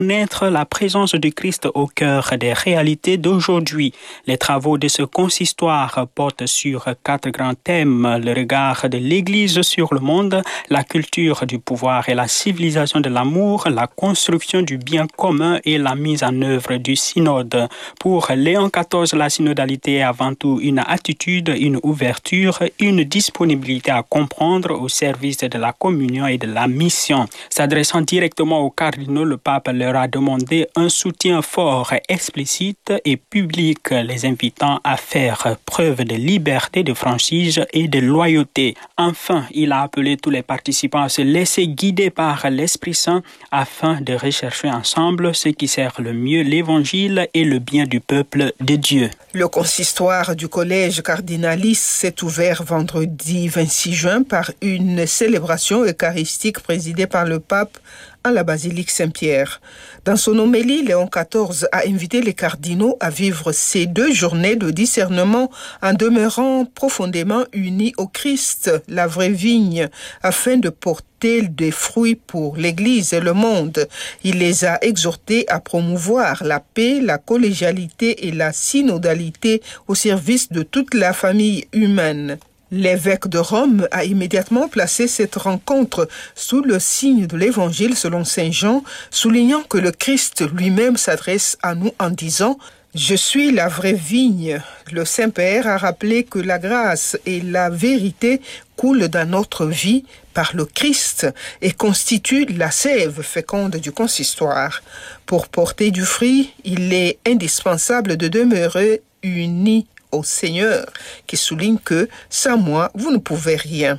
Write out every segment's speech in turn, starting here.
Connaître la présence du Christ au cœur des réalités d'aujourd'hui. Les travaux de ce consistoire portent sur 4 grands thèmes: le regard de l'Église sur le monde, la culture du pouvoir et la civilisation de l'amour, la construction du bien commun et la mise en œuvre du synode. Pour Léon XIV, la synodalité est avant tout une attitude, une ouverture, une disponibilité à comprendre au service de la communion et de la mission. S'adressant directement aux cardinaux, le pape leur a demandé un soutien fort, explicite et public, les invitant à faire preuve de liberté, de franchise et de loyauté. Enfin, il a appelé tous les participants à se laisser guider par l'Esprit Saint afin de rechercher ensemble ce qui sert le mieux l'Évangile et le bien du peuple de Dieu. Le consistoire du collège cardinalis s'est ouvert vendredi 26 juin par une célébration eucharistique présidée par le pape à la basilique Saint-Pierre. Dans son homélie, Léon XIV a invité les cardinaux à vivre ces 2 journées de discernement en demeurant profondément unis au Christ, la vraie vigne, afin de porter des fruits pour l'Église et le monde. Il les a exhortés à promouvoir la paix, la collégialité et la synodalité au service de toute la famille humaine. L'évêque de Rome a immédiatement placé cette rencontre sous le signe de l'Évangile selon Saint Jean, soulignant que le Christ lui-même s'adresse à nous en disant « Je suis la vraie vigne ». Le Saint-Père a rappelé que la grâce et la vérité coulent dans notre vie par le Christ et constituent la sève féconde du consistoire. Pour porter du fruit, il est indispensable de demeurer unis au Seigneur, qui souligne que sans moi, vous ne pouvez rien.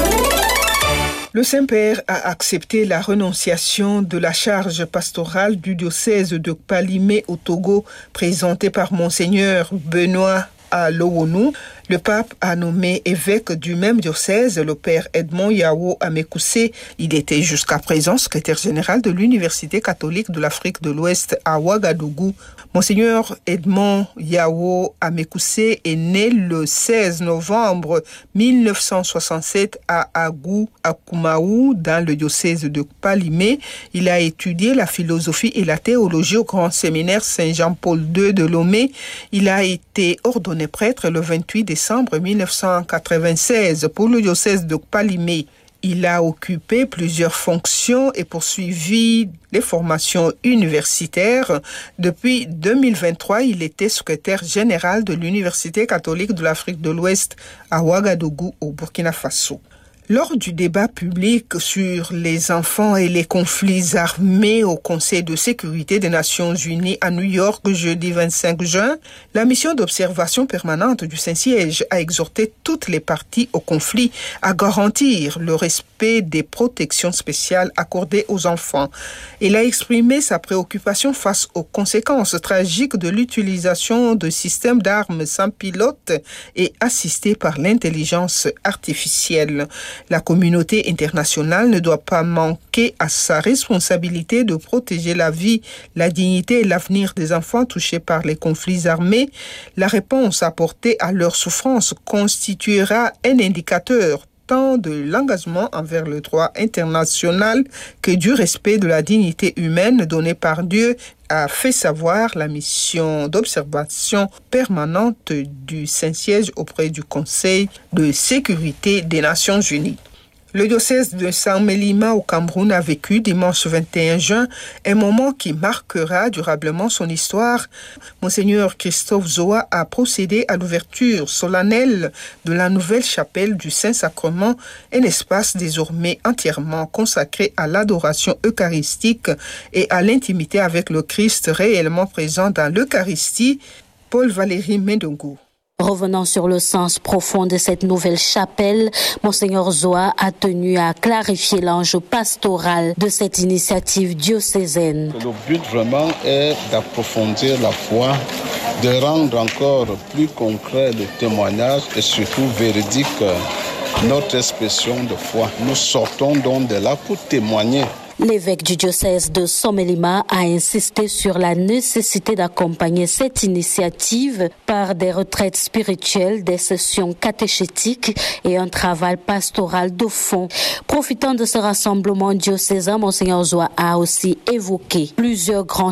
Le Saint-Père a accepté la renonciation de la charge pastorale du diocèse de Kpalimé au Togo, présentée par Monseigneur Benoît Alowonu. Le pape a nommé évêque du même diocèse le père Edmond Yao Amekoussé. Il était jusqu'à présent secrétaire général de l'Université catholique de l'Afrique de l'Ouest à Ouagadougou. Monseigneur Edmond Yao Amekoussé est né le 16 novembre 1967 à Agou, à Koumaou, dans le diocèse de Kpalimé. Il a étudié la philosophie et la théologie au grand séminaire Saint-Jean-Paul II de Lomé. Il a été ordonné prêtre le 28 décembre 1996 pour le diocèse de Kpalimé. Il a occupé plusieurs fonctions et poursuivi les formations universitaires. Depuis 2023, il était secrétaire général de l'Université catholique de l'Afrique de l'Ouest à Ouagadougou, au Burkina Faso. Lors du débat public sur les enfants et les conflits armés au Conseil de sécurité des Nations Unies à New York jeudi 25 juin, la mission d'observation permanente du Saint-Siège a exhorté toutes les parties au conflit à garantir le respect des protections spéciales accordées aux enfants. Elle a exprimé sa préoccupation face aux conséquences tragiques de l'utilisation de systèmes d'armes sans pilote et assistés par l'intelligence artificielle. La communauté internationale ne doit pas manquer à sa responsabilité de protéger la vie, la dignité et l'avenir des enfants touchés par les conflits armés. La réponse apportée à leurs souffrances constituera un indicateur tant de l'engagement envers le droit international que du respect de la dignité humaine donnée par Dieu, a fait savoir la mission d'observation permanente du Saint-Siège auprès du Conseil de sécurité des Nations Unies. Le diocèse de Saint-Mélima au Cameroun a vécu dimanche 21 juin un moment qui marquera durablement son histoire. Monseigneur Christophe Zoa a procédé à l'ouverture solennelle de la nouvelle chapelle du Saint-Sacrement, un espace désormais entièrement consacré à l'adoration eucharistique et à l'intimité avec le Christ réellement présent dans l'Eucharistie. Paul Valéry Mendongo. Revenant sur le sens profond de cette nouvelle chapelle, Monseigneur Zoa a tenu à clarifier l'enjeu pastoral de cette initiative diocésaine. Le but vraiment est d'approfondir la foi, de rendre encore plus concret le témoignage et surtout véridique notre expression de foi. Nous sortons donc de là pour témoigner L'évêque du diocèse de Somelima a insisté sur la nécessité d'accompagner cette initiative par des retraites spirituelles, des sessions catéchétiques et un travail pastoral de fond. Profitant de ce rassemblement diocésain, Monseigneur Zoa a aussi évoqué plusieurs grands